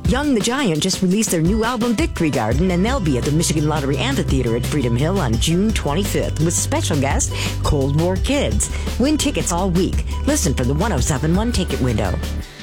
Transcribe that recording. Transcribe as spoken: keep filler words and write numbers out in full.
Young the Giant just released their new album Victory Garden, and they'll be at the Michigan Lottery Amphitheater at Freedom Hill on June twenty-fifth with special guest Cold War Kids. Win tickets all week. Listen for the one oh seven one ticket window.